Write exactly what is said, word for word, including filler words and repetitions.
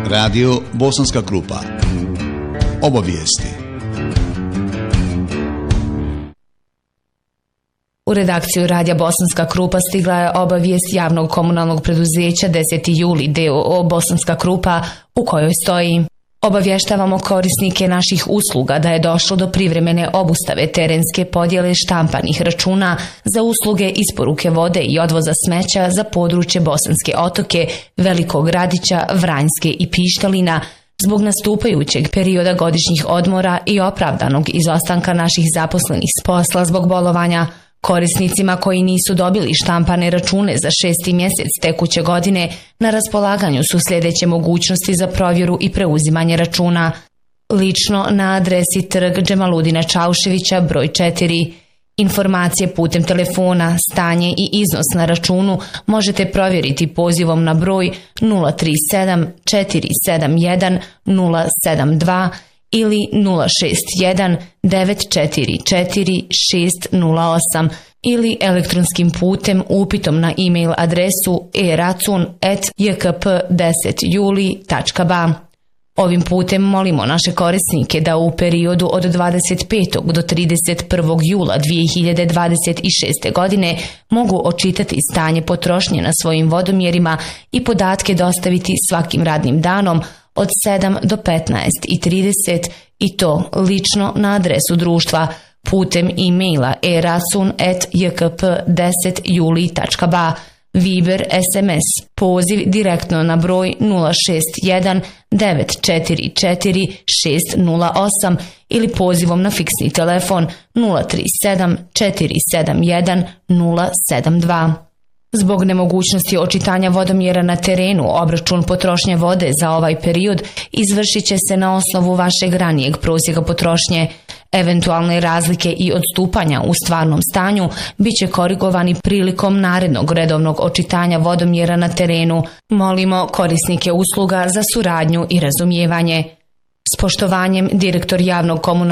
Radio Bosanska Krupa. Obavijesti. U redakciju Radija Bosanska Krupa stigla je obavijest javnog komunalnog preduzeća deseti juli d o o Bosanska Krupa u kojoj stoji: obavještavamo korisnike naših usluga da je došlo do privremene obustave terenske podjele štampanih računa za usluge isporuke vode i odvoza smeća za područje Bosanske Otoke, Velikog Gradića, Vranjske i Pištalina zbog nastupajućeg perioda godišnjih odmora i opravdanog izostanka naših zaposlenih s posla zbog bolovanja. Korisnicima koji nisu dobili štampane račune za šesti mjesec tekuće godine na raspolaganju su sljedeće mogućnosti za provjeru i preuzimanje računa. Lično na adresi Trg Džemaludina Čauševića broj četiri. Informacije putem telefona, stanje i iznos na računu možete provjeriti pozivom na broj nula tri sedam četiri sedam jedan nula sedam dva ili nula šest jedan devet četiri četiri šest nula osam ili elektronskim putem upitom na e-mail adresu e racun at j k p deset juli tačka b a. Ovim putem molimo naše korisnike da u periodu od dvadeset petog do trideset prvog jula dvije hiljade dvadeset šeste. godine mogu očitati stanje potrošnje na svojim vodomjerima i podatke dostaviti svakim radnim danom od sedam do petnaest i trideset i to lično na adresu društva putem e-maila e racun at j k p deset juli tačka b a, Viber, es em es, poziv direktno na broj nula šest jedan devet četiri četiri šest nula osam ili pozivom na fiksni telefon nula tri sedam četiri sedam jedan nula sedam dva. Zbog nemogućnosti očitanja vodomjera na terenu, obračun potrošnje vode za ovaj period izvršit će se na osnovu vašeg ranijeg prosjeka potrošnje. Eventualne razlike i odstupanja u stvarnom stanju bit će korigovani prilikom narednog redovnog očitanja vodomjera na terenu. Molimo korisnike usluga za suradnju i razumijevanje. S poštovanjem, direktor javnog komunalnog